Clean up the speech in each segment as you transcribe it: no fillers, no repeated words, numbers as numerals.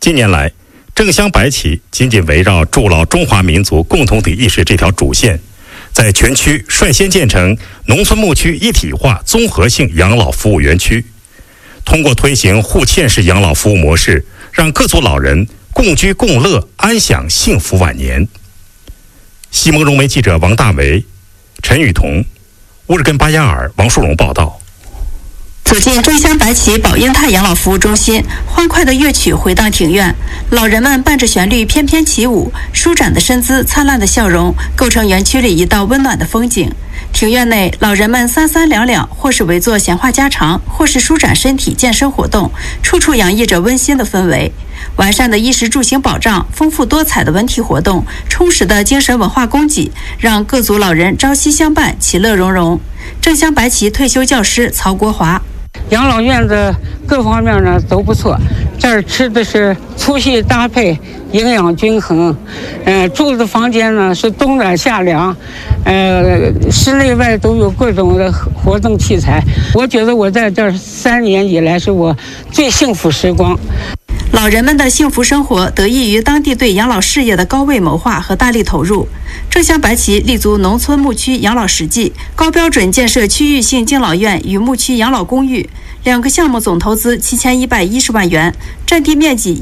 近年来，正乡白旗紧紧围绕筑牢中华民族共同体意识这条主线，在全区率先建成农村牧区一体化综合性养老服务园区，通过推行互嵌式养老服务模式，让各族老人共居共乐，安享幸福晚年。西蒙融媒记者王大为、陈雨桐、乌日根巴亚尔、王树荣报道。 走进正乡白旗宝英泰养老服务中心，欢快的乐曲回荡庭院，老人们伴着旋律翩翩起舞，舒展的身姿，灿烂的笑容，构成园区里一道温暖的风景。庭院内，老人们三三两两，或是围坐闲话家常，或是舒展身体健身活动，处处洋溢着温馨的氛围。完善的衣食住行保障，丰富多彩的文体活动，充实的精神文化供给，让各族老人朝夕相伴，其乐融融。正乡白旗退休教师曹国华。 养老院子各方面呢都不错，这儿吃的是粗细搭配，营养均衡。住的房间呢是冬暖夏凉，室内外都有各种的活动器材。我觉得我在这3年以来是我最幸福时光。 老人们的幸福生活得益于当地对养老事业的高位谋划和大力投入。正乡白旗立足农村牧区养老实际，高标准建设区域性敬老院与牧区养老公寓，2个项目总投资7110万元，占地面积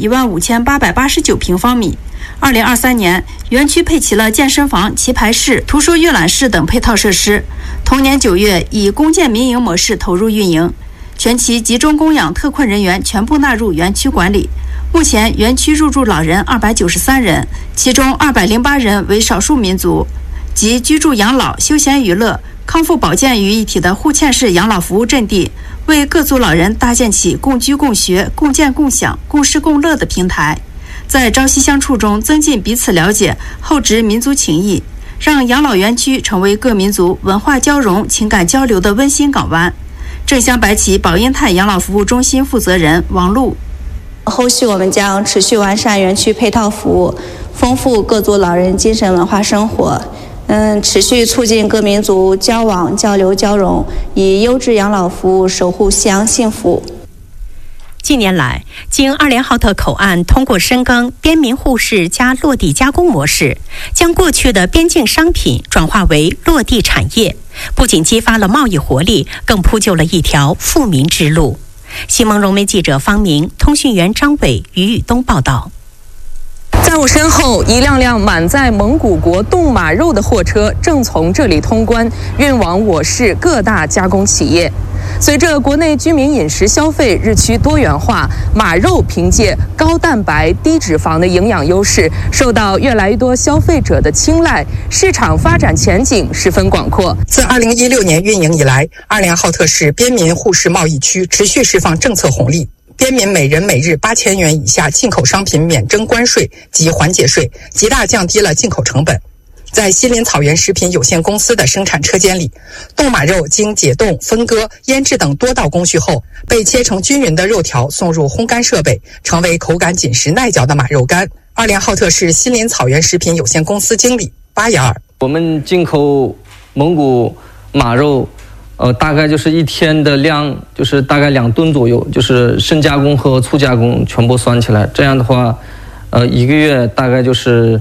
15889平方米。2023年，园区配齐了健身房、棋牌室、图书阅览室等配套设施。同年9月，以公建民营模式投入运营，全期集中供养特困人员全部纳入园区管理。目前园区入住老人293人，其中208人为少数民族，集居住养老、休闲娱乐、康复保健于一体的互嵌式养老服务阵地，为各族老人搭建起共居共学、共建共享、共事共乐的平台，在朝夕相处中增进彼此了解，厚植民族情谊，让养老园区成为各民族文化交融、情感交流的温馨港湾。正乡白旗宝英泰养老服务中心负责人王璐。 后续我们将持续完善园区配套服务，丰富各族老人精神文化生活，持续促进各民族交往交流交融，以优质养老服务守护西洋幸福。 近年来，经2连浩特口岸通过深耕边民互市加落地加工模式，将过去的边境商品转化为落地产业，不仅激发了贸易活力，更铺就了一条富民之路。西蒙融媒记者方明、通讯员张伟、于宇东报道。 在我身后，一辆辆满载蒙古国冻马肉的货车正从这里通关，运往我市各大加工企业。随着国内居民饮食消费日趋多元化，马肉凭借高蛋白、低脂肪的营养优势，受到越来越多消费者的青睐，市场发展前景十分广阔。 自2016年运营以来，2连浩特市边民互市贸易区持续释放政策红利。边民每人每日8000元以下进口商品免征关税及缓解税，极大降低了进口成本。在西林草原食品有限公司的生产车间里，冻马肉经解冻、分割、腌制等多道工序后，被切成均匀的肉条送入烘干设备，成为口感紧实耐嚼的马肉干。2连浩特市西林草原食品有限公司经理巴雅尔： 我们进口蒙古马肉大概就是一天的量，就是大概2吨左右，就是深加工和粗加工全部算起来，这样的话1个月大概就是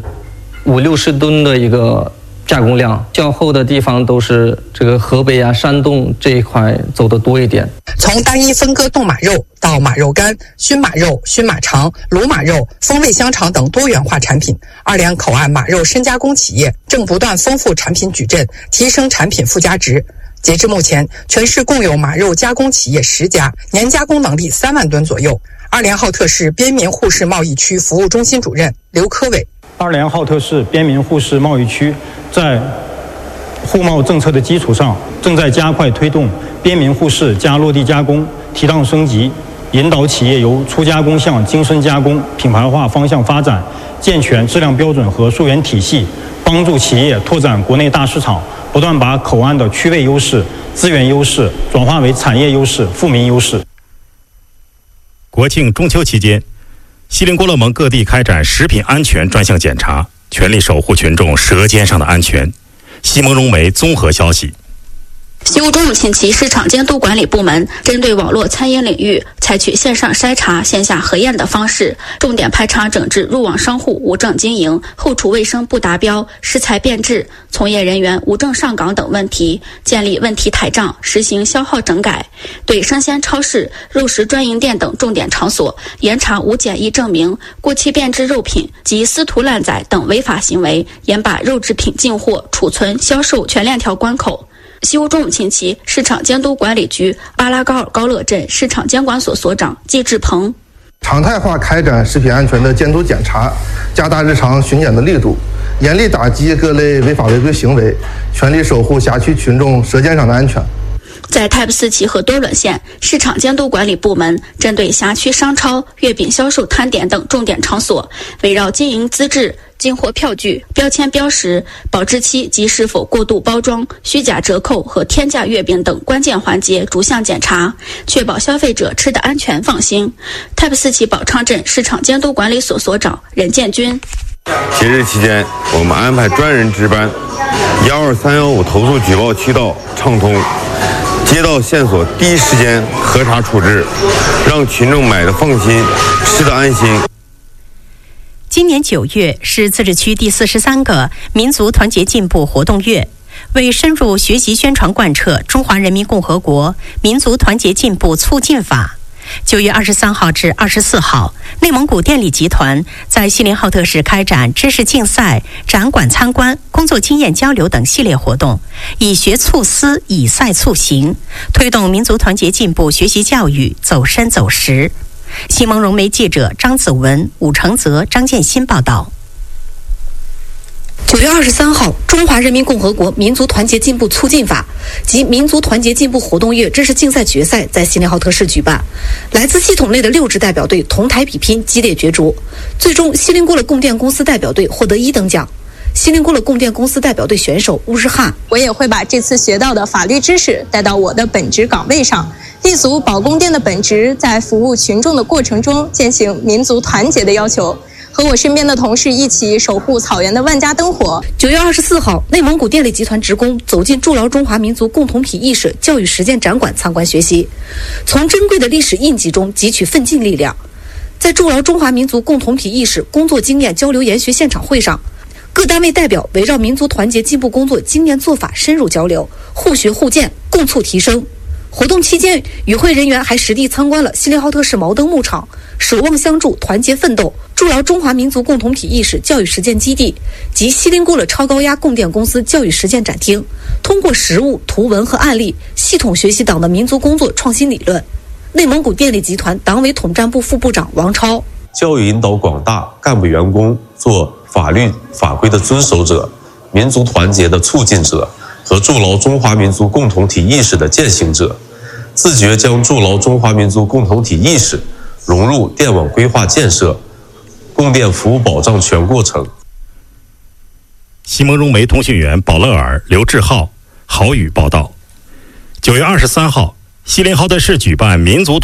50-60吨的一个加工量。较厚的地方都是这个河北啊、山东这一块走得多一点。 从单一分割冻马肉到马肉干、熏马肉、熏马肠、卤马肉、风味香肠等多元化产品，2连口岸马肉深加工企业正不断丰富产品矩阵，提升产品附加值。截至目前，全市共有马肉加工企业10家，年加工能力3万吨左右。2连浩特市边民互市贸易区服务中心主任刘科伟 ：2连浩特市边民互市贸易区在互贸政策的基础上，正在加快推动边民互市加落地加工提档升级，引导企业由粗加工向精深加工、品牌化方向发展，健全质量标准和溯源体系，帮助企业拓展国内大市场，不断把口岸的区位优势、资源优势转化为产业优势、富民优势。 国庆中秋期间，锡林郭勒盟各地开展食品安全专项检查，全力守护群众舌尖上的安全。西蒙融媒综合消息。 西乌中午近期市场监督管理部门针对网络餐饮领域采取线上筛查、线下核验的方式，重点排查整治入网商户无证经营、后厨卫生不达标、食材变质、从业人员无证上岗等问题，建立问题台账，实行消耗整改。对生鲜超市、肉食专营店等重点场所严查无检疫证明、过期变质肉品及私屠滥宰等违法行为，严把肉制品进货、储存、销售全链条关口。西乌中午近期市场监督管理局巴拉高尔高乐镇市场监管所所长季志鹏， 常态化开展食品安全的监督检查，加大日常巡检的力度，严厉打击各类违法违规行为，全力守护辖区群众舌尖上的安全。 在太仆寺旗和多伦县，市场监督管理部门针对辖区商超、月饼销售摊点等重点场所，围绕经营资质、进货票据、标签标识、保质期及是否过度包装、虚假折扣和天价月饼等关键环节逐项检查，确保消费者吃得安全放心。太仆寺旗宝昌镇市场监督管理所所长任建军。 节日期间，我们安排专人值班，12315投诉举报渠道畅通，接到线索第一时间核查处置，让群众买的放心，吃的安心。 今年9月是自治区第43个民族团结进步活动月，为深入学习宣传贯彻中华人民共和国民族团结进步促进法。9月23号至24号，内蒙古电力集团在锡林浩特市开展知识竞赛、展馆参观、工作经验交流等系列活动，以学促思，以赛促行，推动民族团结进步学习教育走深走实。新闻融媒记者张子文、武承泽、张建新报道。 9月23号，中华人民共和国民族团结进步促进法及民族团结进步活动月知识竞赛决赛在锡林浩特市举办，来自系统内的6支代表队同台比拼，激烈角逐，最终锡林郭勒供电公司代表队获得1等奖。锡林郭勒供电公司代表队选手乌日汉， 我也会把这次学到的法律知识带到我的本职岗位上，立足保供电的本职，在服务群众的过程中践行民族团结的要求，和我身边的同事一起守护草原的万家灯火。 9月24号，内蒙古电力集团职工走进筑牢中华民族共同体意识教育实践展馆参观学习，从珍贵的历史印记中汲取奋进力量。在筑牢中华民族共同体意识工作经验交流研学现场会上，各单位代表围绕民族团结进步工作经验做法深入交流，互学互鉴，共促提升。活动期间，与会人员还实地参观了锡林浩特市毛灯牧场、守望相助团结奋斗筑牢中华民族共同体意识教育实践基地及锡林郭勒超高压供电公司教育实践展厅，通过实物、图文和案例，系统学习党的民族工作创新理论。内蒙古电力集团党委统战部副部长王超， 教育引导广大干部员工做法律法规的遵守者、民族团结的促进者和筑牢中华民族共同体意识的践行者，自觉将筑牢中华民族共同体意识融入电网规划建设、供电服务保障全过程。 西蒙融媒通讯员保勒尔、刘志浩、郝宇报道。9月23号，锡林浩特市举办民族